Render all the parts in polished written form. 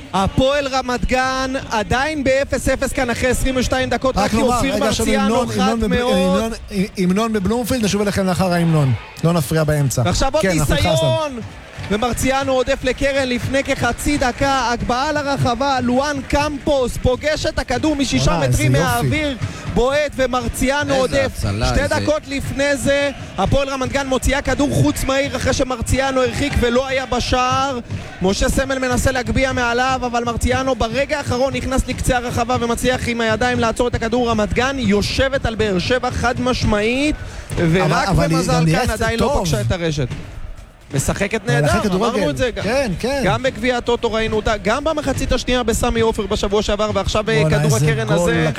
הפועל רמת גן עדיין ב-0-0 כאן אחרי 22 דקות, רק אופיר מרציאנו חד מאוד. המנון בבלומפילד, נשוב אליכם לאחר ההמנון, לא נפריע באמצע. ועכשיו עוד ניסיון, ומרציאנו עודף לקרן לפני כחצי דקה, הגבהה לרחבה, לואן קמפוס פוגש את הכדור מ6 מטרים מהאוויר, בועט ומרציאנו עודף. 2 דקות לפני זה הפועל רמת גן מוציאה כדור חוץ מהיר אחרי שמרציאנו הרחיק ולא היה בשער. משה סמל מנסה להגביע מעליו, אבל מרציאנו ברגע האחרון נכנס לקצה הרחבה ומצליח עם הידיים לעצור את הכדור. רמת גן יושבת על באר שבע חד משמעית, ורק במזל כאן עדיין לא פוגשה את הרשת. משחקת נהדר, אמרנו את זה גם. כן, כן. גם בגביע הטוטו ראינו אותה, גם במחצית השנייה בסמי עופר בשבוע שעבר, ועכשיו כדור הקרן הזה.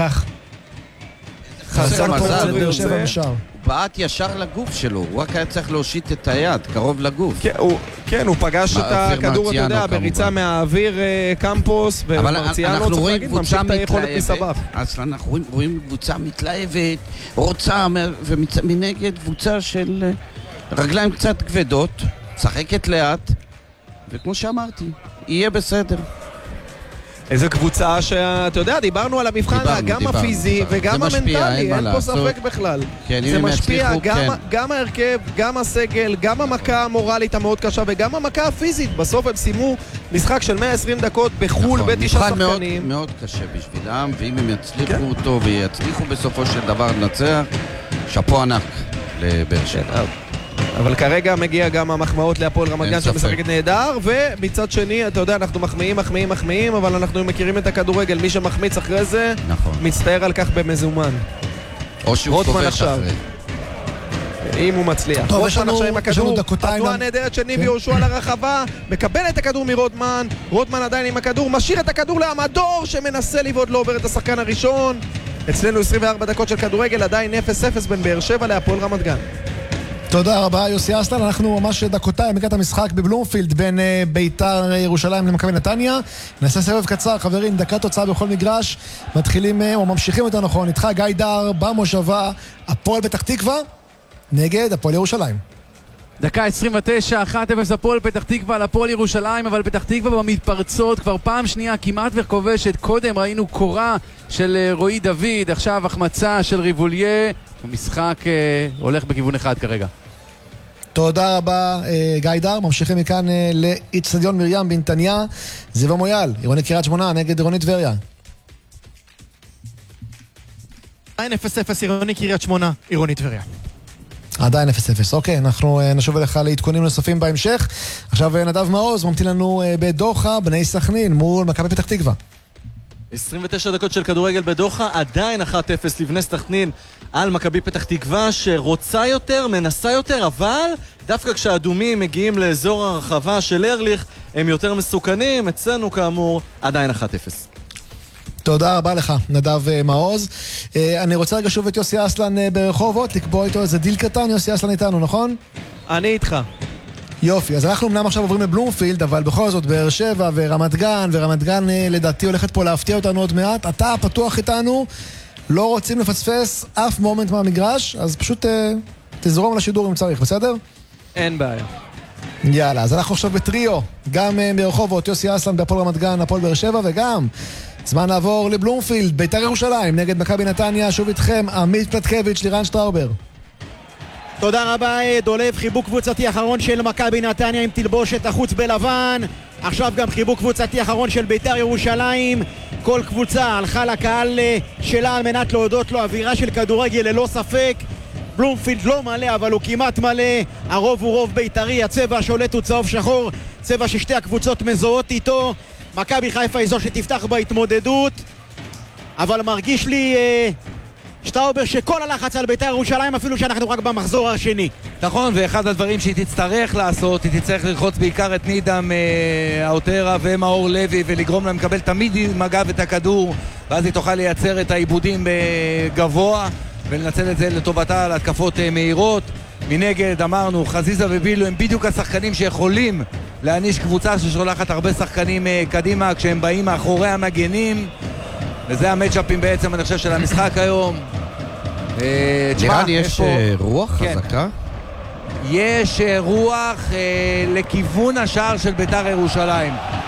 חזק באר שבע בשער. הוא בעט ישר לגוף שלו, הוא רק היה צריך להושיט את היד, קרוב לגוף. כן, הוא פגש את הכדור, אתה יודע, בריצה מהאוויר קמפוס, ומרציאנו צריך להגיד, ממשיך את היכולת מסבך. אז אנחנו רואים קבוצה מתלהבת, רוצה, ומנגד קבוצה של רגליים קצת כבדות, שחקת לאט, וכמו שאמרתי, יהיה בסדר. איזו קבוצה שאתה יודע, דיברנו על המבחן, גם הפיזי וגם המנטלי, אין פה ספק בכלל. זה משפיע, גם ההרכב, גם הסגל, גם המכה המורלית המאוד קשה וגם המכה הפיזית. בסוף הם סיימו משחק של 120 דקות בחול ב9 שחקנים. מבחן מאוד קשה בשבילם, ואם הם יצליחו אותו ויצליחו בסופו של דבר לנצח, שפו ענק לבאר שבע. אבל כרגע מגיע גם המחמאות להפועל רמת גן שמשחקת נהדר, ומצד שני, אתה יודע, אנחנו מחמיאים, אבל אנחנו מכירים את הכדורגל, מי שמחמיץ אחרי זה, מצטער על כך במזומן. או שהוא כובש אחרי. אם הוא מצליח. טוב, יש לנו התנועה נהדרת של ניב יהושע לרחבה, מקבל את הכדור מרוטמן, רוטמן עדיין עם הכדור, משאיר את הכדור לעמדור שמנסה לבעוט, לא עובר את השחקן הראשון. אצלנו 24 דקות של כדורגל, עדיין 0-0 בין באר שבע להפועל רמת גן. תודה רבה יוסי אסלן, אנחנו ממש דקותיים מגיע את המשחק בבלומפילד בין ביתר ירושלים למכבי נתניה. נעשה סבב קצר חברים, דקת תוצאה בכל מגרש, מתחילים או ממשיכים יותר נכון, איתך גיא דר במושבה, הפועל פתח תקווה נגד הפועל ירושלים. דקה 29, 1-0 הפועל פתח תקווה על הפועל ירושלים, אבל פתח תקווה במתפרצות כבר פעם שנייה כמעט וכובשת. קודם ראינו קורה של רועי דוד, עכשיו החמצה של ריבוליה, המשחק הולך בכיוון אחד כרגע. תודה רבה גיא דר, ממשיכים מכאן לאצטדיון מרים בנתניה, זיו מויאל, עירוני קריית שמונה נגד עירוני טבריה. 0-0 עירוני קריית שמונה, עירוני טבריה. עדיין 0-0, אוקיי, אנחנו נשוב אליך לעדכונים נוספים בהמשך. עכשיו נדב מעוז ממתין לנו בדוחה, בני סכנין מול מכבי פתח תקווה. 29 דקות של כדורגל בדוחה, עדיין 1-0 לבני סכנין על מכבי פתח תקווה שרוצה יותר, מנסה יותר, אבל דווקא כשהאדומים מגיעים לאזור הרחבה של ארליך הם יותר מסוכנים, אצלנו כאמור עדיין 1-0. תודה רבה לך, נדב מעוז. אני רוצה רגע שוב את יוסי אסלן ברחובות, לקבוע איתו איזה דיל קטן. יוסי אסלן איתנו, נכון? אני איתך. יופי, אז אנחנו אמנם עכשיו עוברים לבלומפילד, אבל בכל זאת באר שבע ורמת גן לדעתי הולכת פה להפתיע אותנו עוד מעט. אתה פתוח איתנו, לא רוצים לפספס אף מומנט מהמגרש, אז פשוט תזרום לשידור אם צריך, בסדר? אין בעיה. יאללה, אז אנחנו עכשיו בטריו, גם ברחובות, יוסי אסלן בהפועל רמת גן, הפועל באר שבע, וגם זמן לעבור לבלומפילד, ביתר ירושלים נגד מכבי נתניה. שוב איתכם עמית פלטקביץ', לירן שטראובר. תודה רבה דולב, חיבוק קבוצתי אחרון של מכבי נתניה עם תלבושת החוץ בלבן. עכשיו גם חיבוק קבוצתי אחרון של ביתר ירושלים. כל קבוצה הלכה לקהל שלה על מנת להודות לו, אווירה של כדורגל ללא ספק. בלומפילד לא מלא אבל הוא כמעט מלא, הרוב הוא רוב בית"רי, הצבע השולט הוא צהוב שחור, צבע ששתי הקבוצות מזוהות איתו. מכבי חיפה היא זו שתפתח בהתמודדות, אבל מרגיש לי שטאובר שכל הלחץ על בית"ר ירושלים אפילו שאנחנו רק במחזור השני. נכון, ואחד הדברים שהיא תצטרך לעשות, היא תצטרך ללחוץ בעיקר את נידם האוטרה ומאור לוי ולגרום להם לקבל תמיד מגע את הכדור, ואז היא תוכל לייצר את העיבודים בגבוה ולנצל את זה לטובתה על התקפות מהירות. מנגד אמרנו, חזיזה ובילו הם בדיוק השחקנים שיכולים להניש קבוצה ששולחת הרבה שחקנים קדימה כשהם באים מאחורי המגנים, וזה המאצ'אפים בעצם אני חושב של המשחק היום. נראה לי יש רוח חזקה? יש רוח לכיוון השער של בית"ר ירושלים.